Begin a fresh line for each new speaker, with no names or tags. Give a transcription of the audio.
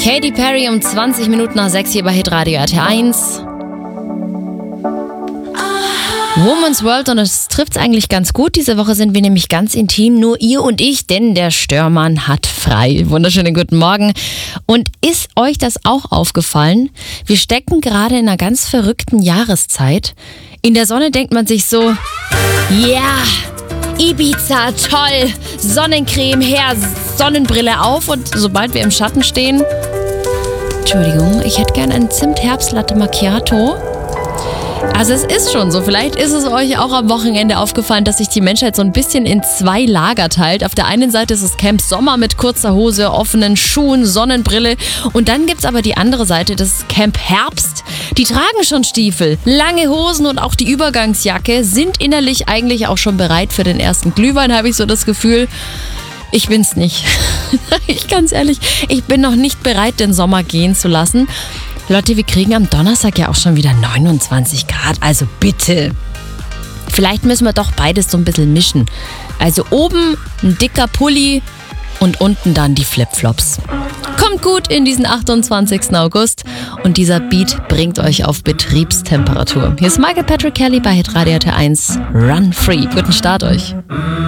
Katy Perry um 20 Minuten nach 6 hier bei Hitradio RT1. Woman's World, und es trifft's eigentlich ganz gut. Diese Woche sind wir nämlich ganz intim, nur ihr und ich, denn der Störmann hat frei. Wunderschönen guten Morgen. Und ist euch das auch aufgefallen? Wir stecken gerade in einer ganz verrückten Jahreszeit. In der Sonne denkt man sich so, yeah, Ibiza, toll, Sonnencreme her, Sonnenbrille auf, und sobald wir im Schatten stehen, Entschuldigung, ich hätte gern einen Zimt-Herbst-Latte Macchiato. Also es ist schon so, vielleicht ist es euch auch am Wochenende aufgefallen, dass sich die Menschheit so ein bisschen in zwei Lager teilt. Auf der einen Seite ist es Camp Sommer mit kurzer Hose, offenen Schuhen, Sonnenbrille, und dann gibt's aber die andere Seite, das ist Camp Herbst. Die tragen schon Stiefel, lange Hosen und auch die Übergangsjacke, sind innerlich eigentlich auch schon bereit für den ersten Glühwein, habe ich so das Gefühl. Ich bin's nicht. Ich ganz ehrlich, ich bin noch nicht bereit, den Sommer gehen zu lassen. Leute, wir kriegen am Donnerstag ja auch schon wieder 29 Grad, also bitte. Vielleicht müssen wir doch beides so ein bisschen mischen. Also oben ein dicker Pulli und unten dann die Flipflops. Kommt gut in diesen 28. August, und dieser Beat bringt euch auf Betriebstemperatur. Hier ist Michael Patrick Kelly bei Hitradio RT1. Run Free. Guten Start euch.